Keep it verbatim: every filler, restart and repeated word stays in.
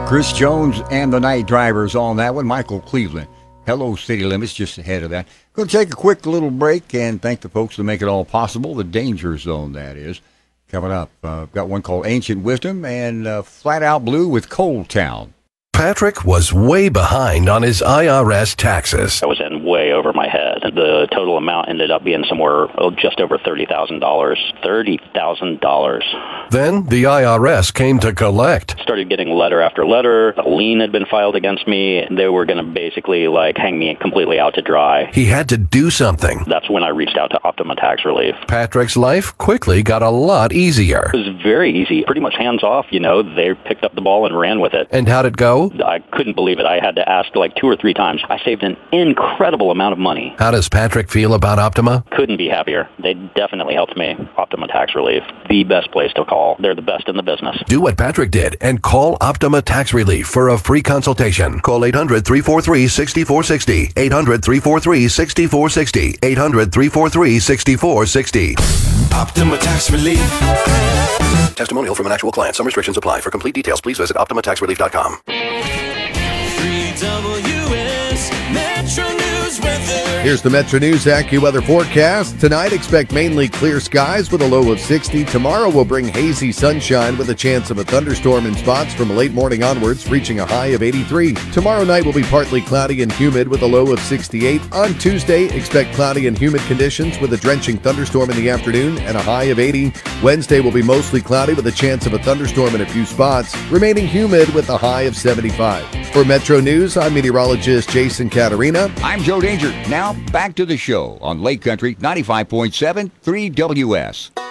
Chris Jones and the Night Drivers on that one. Michael Cleveland. Hello, City Limits, just ahead of that. Going to take a quick little break and thank the folks that make it all possible. The Danger Zone, that is. Coming up, uh, got one called Ancient Wisdom and uh, Flat Out Blue with Cold Town. Patrick was way behind on his I R S taxes. I was in way over my head. The total amount ended up being somewhere oh, just over thirty thousand dollars. thirty thousand dollars. Then the I R S came to collect. Started getting letter after letter. A lien had been filed against me. They were going to basically like hang me completely out to dry. He had to do something. That's when I reached out to Optima Tax Relief. Patrick's life quickly got a lot easier. It was very easy. Pretty much hands off, you know. They picked up the ball and ran with it. And how'd it go? I couldn't believe it. I had to ask like two or three times. I saved an incredible amount of money. How does Patrick feel about Optima? Couldn't be happier. They definitely helped me. Optima Tax Relief, the best place to call. They're the best in the business. Do what Patrick did and call Optima Tax Relief for a free consultation. Call eight hundred, three four three, six four six zero. eight hundred, three four three, six four six zero. eight hundred, three four three, six four six zero. Optima Tax Relief. Testimonial from an actual client. Some restrictions apply. For complete details, please visit optima tax relief dot com. three W S Metro News weather. Here's the Metro News AccuWeather forecast. Tonight, expect mainly clear skies with a low of sixty. Tomorrow will bring hazy sunshine with a chance of a thunderstorm in spots from late morning onwards, reaching a high of eighty-three. Tomorrow night will be partly cloudy and humid with a low of sixty-eight. On Tuesday, expect cloudy and humid conditions with a drenching thunderstorm in the afternoon and a high of eighty. Wednesday will be mostly cloudy with a chance of a thunderstorm in a few spots, remaining humid with a high of seventy-five. For Metro News, I'm meteorologist Jason Caterina. I'm Joe Danger. Now back to the show on Lake Country ninety-five point seven, three W S.